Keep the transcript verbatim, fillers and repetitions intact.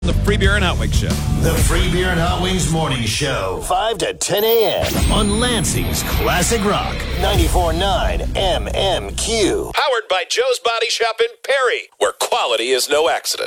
The Free Beer and Hot Wings Show. The Free Beer and Hot Wings Morning Show. five to ten a.m. on Lansing's Classic Rock. ninety-four point nine M M Q. Powered by Joe's Body Shop in Perry, where quality is no accident.